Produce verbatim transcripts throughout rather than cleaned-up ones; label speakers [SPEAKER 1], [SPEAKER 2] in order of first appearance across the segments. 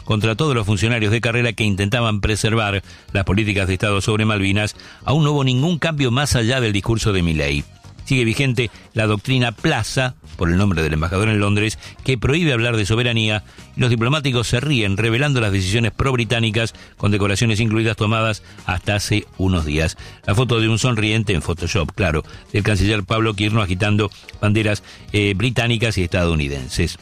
[SPEAKER 1] contra todos los funcionarios de carrera que intentaban preservar las políticas de Estado sobre Malvinas, aún no hubo ningún cambio más allá del discurso de Milei. Sigue vigente la doctrina Plaza, por el nombre del embajador en Londres, que prohíbe hablar de soberanía, y los diplomáticos se ríen revelando las decisiones pro-británicas, con decoraciones incluidas tomadas hasta hace unos días. La foto de un sonriente en Photoshop, claro, del canciller Pablo Quirno agitando banderas eh, británicas y estadounidenses.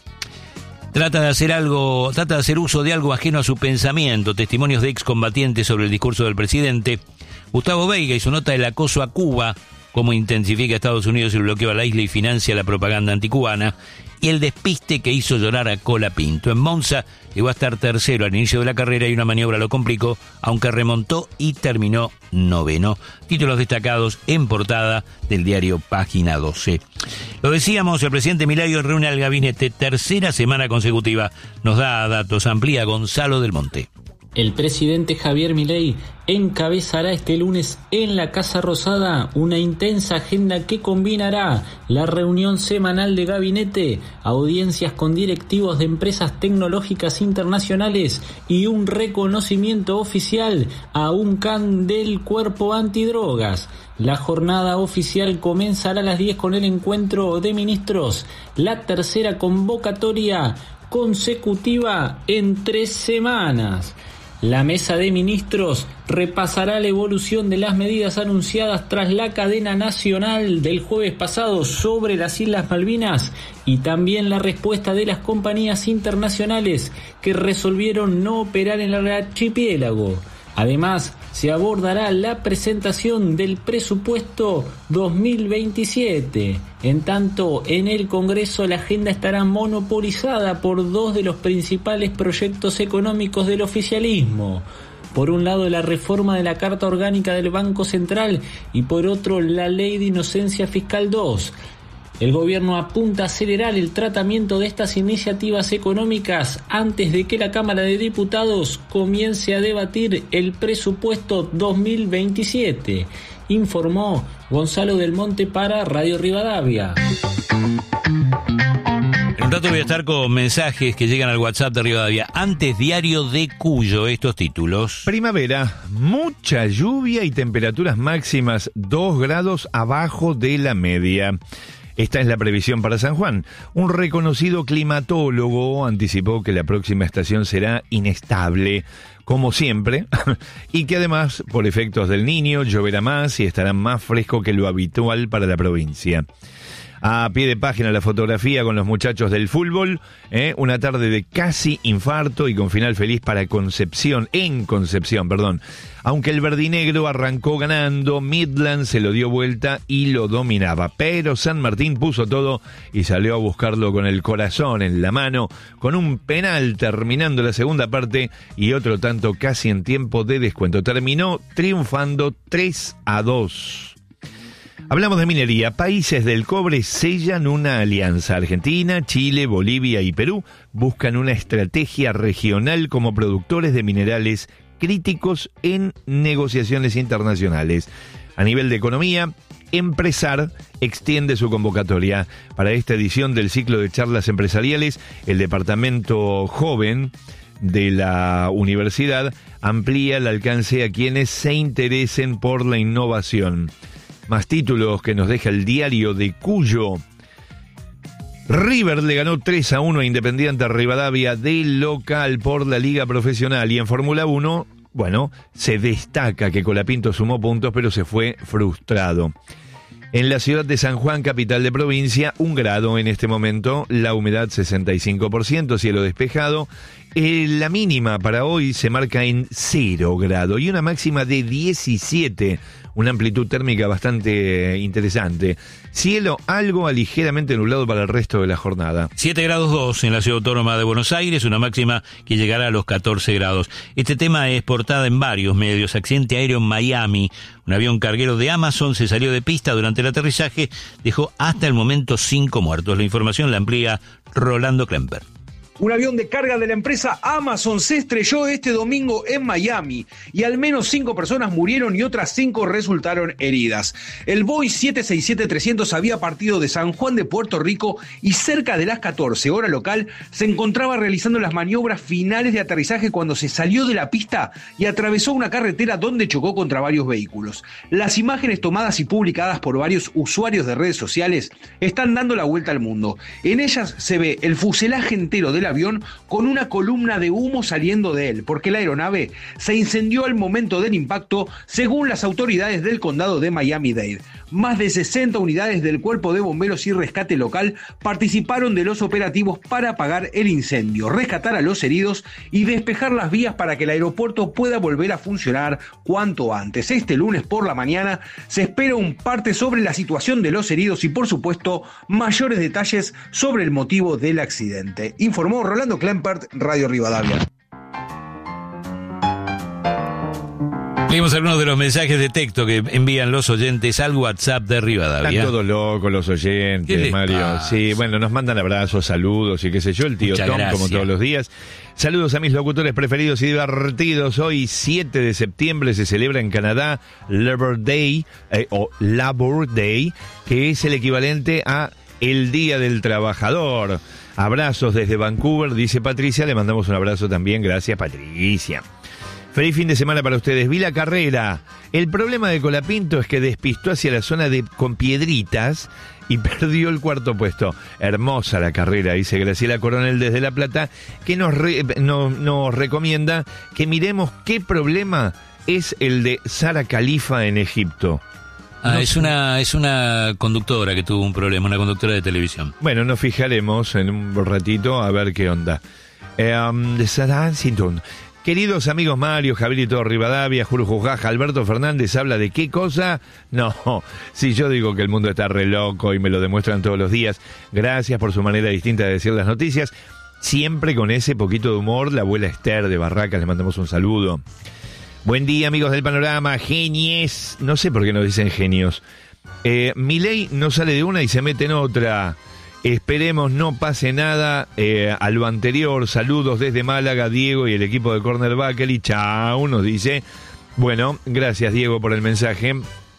[SPEAKER 1] Trata de hacer algo, trata de hacer uso de algo ajeno a su pensamiento. Testimonios de excombatientes sobre el discurso del presidente. Gustavo Veiga y su nota del acoso a Cuba, cómo intensifica Estados Unidos el bloqueo a la isla y financia la propaganda anticubana, y el despiste que hizo llorar a Colapinto. En Monza llegó a estar tercero al inicio de la carrera y una maniobra lo complicó, aunque remontó y terminó noveno. Títulos destacados en portada del diario Página doce. Lo decíamos, el presidente Milei reúne al gabinete tercera semana consecutiva. Nos da datos, amplía Gonzalo del Monte.
[SPEAKER 2] El presidente Javier Milei encabezará este lunes en la Casa Rosada una intensa agenda que combinará la reunión semanal de gabinete, audiencias con directivos de empresas tecnológicas internacionales y un reconocimiento oficial a un can del cuerpo antidrogas. La jornada oficial comenzará a las diez con el encuentro de ministros, la tercera convocatoria consecutiva en tres semanas. La mesa de ministros repasará la evolución de las medidas anunciadas tras la cadena nacional del jueves pasado sobre las Islas Malvinas y también la respuesta de las compañías internacionales que resolvieron no operar en el archipiélago. Además, se abordará la presentación del presupuesto dos mil veintisiete. En tanto, en el Congreso la agenda estará monopolizada por dos de los principales proyectos económicos del oficialismo. Por un lado, la reforma de la Carta Orgánica del Banco Central y por otro, la Ley de Inocencia Fiscal dos. El gobierno apunta a acelerar el tratamiento de estas iniciativas económicas antes de que la Cámara de Diputados comience a debatir el presupuesto dos mil veintisiete, informó Gonzalo del Monte para Radio Rivadavia.
[SPEAKER 1] En un rato voy a estar con mensajes que llegan al WhatsApp de Rivadavia. Antes, Diario de Cuyo, estos títulos.
[SPEAKER 3] Primavera, mucha lluvia y temperaturas máximas dos grados abajo de la media. Esta es la previsión para San Juan. Un reconocido climatólogo anticipó que la próxima estación será inestable, como siempre, y que además, por efectos del Niño, lloverá más y estará más fresco que lo habitual para la provincia. A pie de página la fotografía con los muchachos del fútbol, ¿eh? Una tarde de casi infarto y con final feliz para Concepción, en Concepción, perdón. Aunque el verdinegro arrancó ganando, Midland se lo dio vuelta y lo dominaba. Pero San Martín puso todo y salió a buscarlo con el corazón en la mano, con un penal terminando la segunda parte y otro tanto casi en tiempo de descuento. Terminó triunfando tres a dos. Hablamos de minería. Países del cobre sellan una alianza. Argentina, Chile, Bolivia y Perú buscan una estrategia regional como productores de minerales críticos en negociaciones internacionales. A nivel de economía, Empresar extiende su convocatoria. Para esta edición del ciclo de charlas empresariales, el departamento joven de la universidad amplía el alcance a quienes se interesen por la innovación. Más títulos que nos deja el Diario de Cuyo. River le ganó tres a uno a Independiente Rivadavia de local por la Liga Profesional. Y en Fórmula uno, bueno, se destaca que Colapinto sumó puntos, pero se fue frustrado. En la ciudad de San Juan, capital de provincia, un grado en este momento, la humedad sesenta y cinco por ciento, cielo despejado. Eh, la mínima para hoy se marca en cero grado y una máxima de diecisiete, una amplitud térmica bastante interesante. Cielo algo ligeramente nublado para el resto de la jornada.
[SPEAKER 1] siete grados dos en la ciudad autónoma de Buenos Aires, una máxima que llegará a los catorce grados. Este tema es portada en varios medios. Accidente aéreo en Miami. Un avión carguero de Amazon se salió de pista durante el aterrizaje, dejó hasta el momento cinco muertos. La información la amplía Rolando Klemper.
[SPEAKER 4] Un avión de carga de la empresa Amazon se estrelló este domingo en Miami y al menos cinco personas murieron y otras cinco resultaron heridas. El Boeing siete sesenta y siete trescientos había partido de San Juan de Puerto Rico y cerca de las catorce hora local se encontraba realizando las maniobras finales de aterrizaje cuando se salió de la pista y atravesó una carretera donde chocó contra varios vehículos. Las imágenes tomadas y publicadas por varios usuarios de redes sociales están dando la vuelta al mundo. En ellas se ve el fuselaje entero de la avión con una columna de humo saliendo de él, porque la aeronave se incendió al momento del impacto, según las autoridades del condado de Miami-Dade. Más de sesenta unidades del Cuerpo de Bomberos y Rescate local participaron de los operativos para apagar el incendio, rescatar a los heridos y despejar las vías para que el aeropuerto pueda volver a funcionar cuanto antes. Este lunes por la mañana se espera un parte sobre la situación de los heridos y, por supuesto, mayores detalles sobre el motivo del accidente. Informó Rolando Klempert, Radio Rivadavia.
[SPEAKER 1] Leímos algunos de los mensajes de texto que envían los oyentes al WhatsApp de Rivadavia.
[SPEAKER 3] Están todos locos los oyentes, Mario. Pasa? Sí, bueno, nos mandan abrazos, saludos y qué sé yo, el tío Muchas Tom, gracias. Como todos los días. Saludos a mis locutores preferidos y divertidos. Hoy, siete de septiembre, se celebra en Canadá Labor Day, eh, o Labor Day, que es el equivalente a el Día del Trabajador. Abrazos desde Vancouver, dice Patricia. Le mandamos un abrazo también. Gracias, Patricia. Feliz fin de semana para ustedes. Vi la carrera. El problema de Colapinto es que despistó hacia la zona de con Piedritas y perdió el cuarto puesto. Hermosa la carrera, dice Graciela Coronel desde La Plata, que nos, re, no, nos recomienda que miremos qué problema es el de Sara Khalifa en Egipto.
[SPEAKER 1] Ah, no, es una es una conductora que tuvo un problema, una conductora de televisión.
[SPEAKER 3] Bueno, nos fijaremos en un ratito a ver qué onda. Eh, um, de Sara Sinton. Queridos amigos Mario, Javier y todo Rivadavia, Juro Jujaja, Alberto Fernández habla de qué cosa. No, si yo digo que el mundo está re loco y me lo demuestran todos los días. Gracias por su manera distinta de decir las noticias. Siempre con ese poquito de humor. La abuela Esther de Barracas, le mandamos un saludo. Buen día, amigos del panorama. Genies. No sé por qué nos dicen genios. Eh, Milei no sale de una y se mete en otra. Esperemos no pase nada eh, a lo anterior. Saludos desde Málaga, Diego y el equipo de Corner Buckley. Chao, nos dice. Bueno, gracias Diego por el mensaje.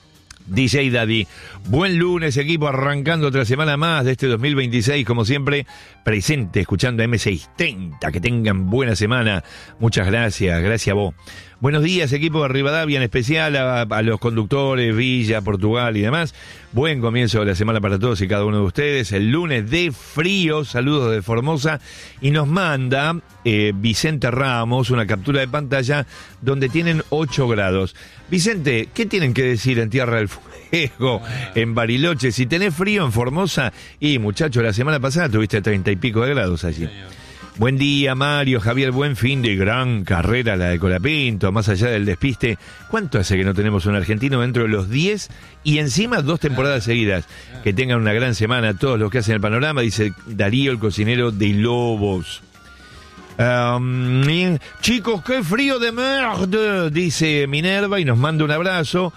[SPEAKER 3] D J Daddy, buen lunes equipo, arrancando otra semana más de este dos mil veintiséis, como siempre, presente, escuchando a M seiscientos treinta, que tengan buena semana, muchas gracias, gracias a vos. Buenos días equipo de Rivadavia, en especial a, a los conductores, Villa, Portugal y demás, buen comienzo de la semana para todos y cada uno de ustedes, el lunes de frío, saludos de Formosa, y nos manda eh, Vicente Ramos una captura de pantalla donde tienen ocho grados. Vicente, ¿qué tienen que decir en Tierra del Fuego, en Bariloche? Si tenés frío en Formosa, y muchacho, la semana pasada tuviste treinta y pico de grados allí. Buen día, Mario, Javier, buen fin de gran carrera la de Colapinto, más allá del despiste. ¿Cuánto hace que no tenemos un argentino dentro de los diez y encima dos temporadas seguidas? Que tengan una gran semana todos los que hacen el panorama, dice Darío, el cocinero de Lobos. Um, chicos, qué frío de merda, dice Minerva y nos manda un abrazo.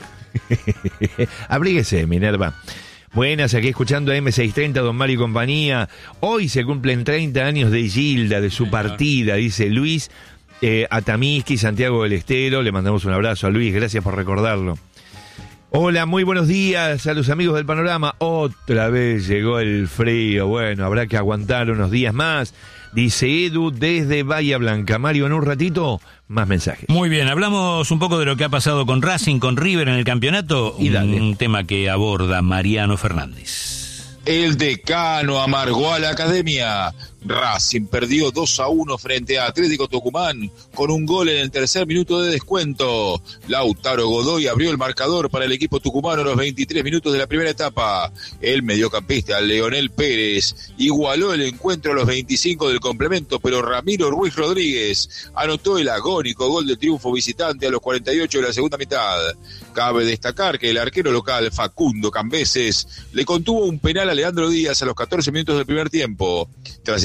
[SPEAKER 3] Abríguese, Minerva. Buenas, aquí escuchando a M seiscientos treinta, Don Mario y compañía. Hoy se cumplen treinta años de Gilda, de su partida, dice Luis eh, Atamiski, Santiago del Estero. Le mandamos un abrazo a Luis, gracias por recordarlo. Hola, muy buenos días a los amigos del panorama. Otra vez llegó el frío. Bueno, habrá que aguantar unos días más. Dice Edu desde Bahía Blanca. Mario, en un ratito, más mensajes.
[SPEAKER 1] Muy bien, hablamos un poco de lo que ha pasado con Racing, con River en el campeonato. Y dale. Un tema que aborda Mariano Fernández.
[SPEAKER 5] El decano amargó a la academia. Racing perdió dos a uno frente a Atlético Tucumán con un gol en el tercer minuto de descuento. Lautaro Godoy abrió el marcador para el equipo tucumano a los veintitrés minutos de la primera etapa. El mediocampista Leonel Pérez igualó el encuentro a los veinticinco del complemento, pero Ramiro Ruiz Rodríguez anotó el agónico gol de triunfo visitante a los cuarenta y ocho de la segunda mitad. Cabe destacar que el arquero local Facundo Cambeses le contuvo un penal a Leandro Díaz a los catorce minutos del primer tiempo. Tras estar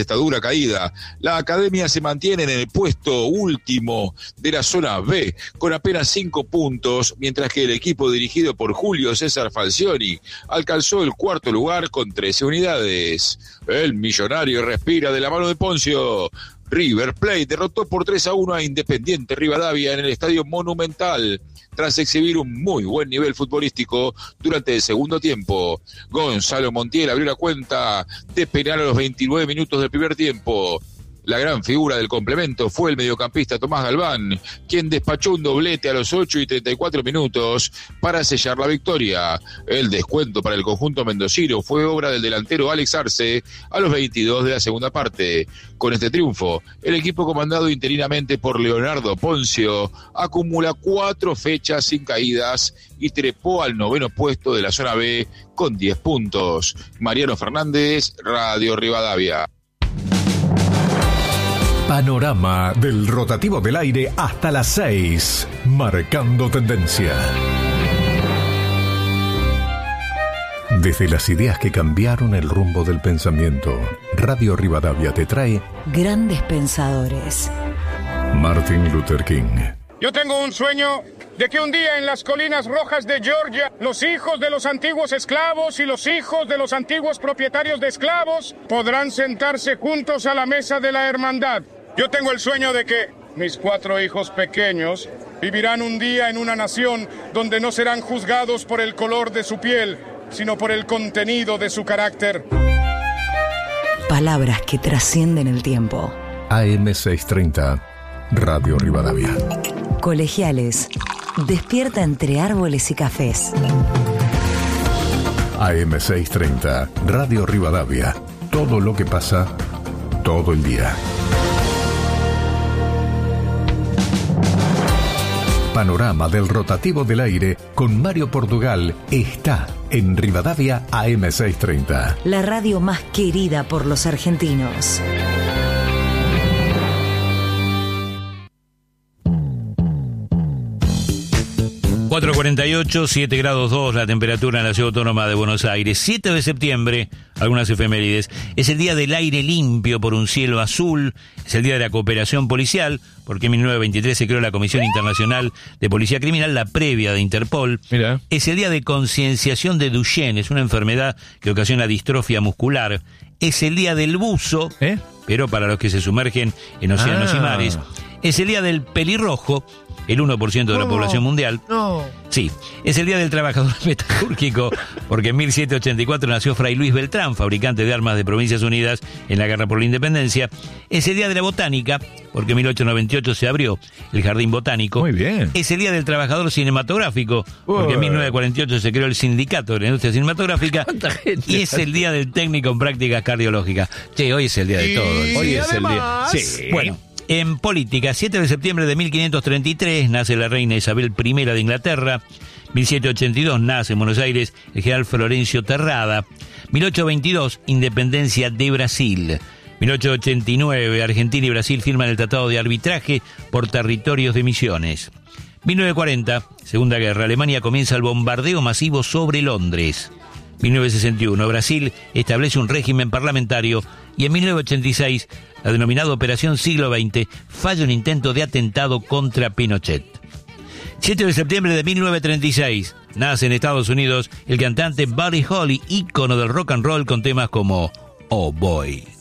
[SPEAKER 5] esta dura caída. La Academia se mantiene en el puesto último de la zona B, con apenas cinco puntos, mientras que el equipo dirigido por Julio César Falcioni alcanzó el cuarto lugar con trece unidades. El millonario respira de la mano de Poncio. River Plate derrotó por tres a uno a Independiente Rivadavia en el Estadio Monumental, tras exhibir un muy buen nivel futbolístico durante el segundo tiempo. Gonzalo Montiel abrió la cuenta de penal a los veintinueve minutos del primer tiempo. La gran figura del complemento fue el mediocampista Tomás Galván, quien despachó un doblete a los ocho y treinta y cuatro minutos para sellar la victoria. El descuento para el conjunto mendocino fue obra del delantero Alex Arce a los veintidós de la segunda parte. Con este triunfo, el equipo comandado interinamente por Leonardo Poncio acumula cuatro fechas sin caídas y trepó al noveno puesto de la zona B con diez puntos. Mariano Fernández, Radio Rivadavia.
[SPEAKER 6] Panorama del rotativo del aire hasta las seis, marcando tendencia. Desde las ideas que cambiaron el rumbo del pensamiento, Radio Rivadavia te trae
[SPEAKER 7] Grandes Pensadores.
[SPEAKER 6] Martin Luther King.
[SPEAKER 8] Yo tengo un sueño de que un día en las colinas rojas de Georgia, los hijos de los antiguos esclavos y los hijos de los antiguos propietarios de esclavos podrán sentarse juntos a la mesa de la hermandad. Yo tengo el sueño de que mis cuatro hijos pequeños vivirán un día en una nación donde no serán juzgados por el color de su piel, sino por el contenido de su carácter.
[SPEAKER 7] Palabras que trascienden el tiempo.
[SPEAKER 6] A M seiscientos treinta, Radio Rivadavia.
[SPEAKER 7] Colegiales, despierta entre árboles y cafés.
[SPEAKER 6] A M seiscientos treinta, Radio Rivadavia. Todo lo que pasa, todo el día. Panorama del rotativo del aire con Mario Portugal está en Rivadavia A M seiscientos treinta.
[SPEAKER 7] La radio más querida por los argentinos.
[SPEAKER 1] cuatro cuarenta y ocho, siete grados dos la temperatura en la Ciudad Autónoma de Buenos Aires. siete de septiembre, algunas efemérides, es el día del aire limpio por un cielo azul, es el día de la cooperación policial, porque en mil novecientos veintitrés se creó la Comisión Internacional de Policía Criminal, la previa de Interpol.
[SPEAKER 3] Mira.
[SPEAKER 1] Es el día de concienciación de Duchenne, es una enfermedad que ocasiona distrofia muscular. Es el día del buzo,
[SPEAKER 3] ¿Eh?
[SPEAKER 1] pero para los que se sumergen en océanos
[SPEAKER 3] Ah.
[SPEAKER 1] y mares. Es el día del pelirrojo, el uno por ciento de la
[SPEAKER 3] No,
[SPEAKER 1] población mundial.
[SPEAKER 3] No.
[SPEAKER 1] Sí, es el día del trabajador metalúrgico, porque en mil setecientos ochenta y cuatro nació Fray Luis Beltrán, fabricante de armas de Provincias Unidas en la guerra por la independencia. Es el día de la botánica, porque en mil ochocientos noventa y ocho se abrió el Jardín Botánico.
[SPEAKER 3] Muy bien.
[SPEAKER 1] Es el día del trabajador cinematográfico, porque en mil novecientos cuarenta y ocho se creó el Sindicato de la Industria Cinematográfica.
[SPEAKER 3] ¿Cuánta gente?
[SPEAKER 1] Y es el día del técnico en prácticas cardiológicas. Che, hoy es el día de todo.
[SPEAKER 3] Hoy es el día.
[SPEAKER 1] Sí. Bueno, en política, siete de septiembre de mil quinientos treinta y tres nace la reina Isabel I de Inglaterra. mil setecientos ochenta y dos nace en Buenos Aires el general Florencio Terrada. mil ochocientos veintidós, independencia de Brasil. mil ochocientos ochenta y nueve, Argentina y Brasil firman el Tratado de Arbitraje por Territorios de Misiones. mil novecientos cuarenta, Segunda Guerra, Alemania comienza el bombardeo masivo sobre Londres. mil novecientos sesenta y uno, Brasil establece un régimen parlamentario y en mil novecientos ochenta y seis, la denominada Operación Siglo veinte, falla un intento de atentado contra Pinochet. siete de septiembre de mil novecientos treinta y seis, nace en Estados Unidos el cantante Buddy Holly, ícono del rock and roll con temas como Oh Boy.